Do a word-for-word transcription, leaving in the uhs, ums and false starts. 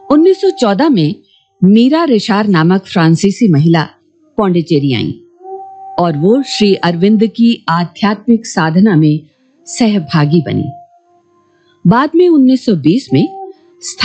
उन्नीस सौ चौदह में मीरा रिशार नामक फ्रांसीसी महिला पौंडीचेरी आई और वो श्री अरविंद की आध्यात्मिक साधना में सहभागी बनी। बाद में उन्नीस सौ बीस में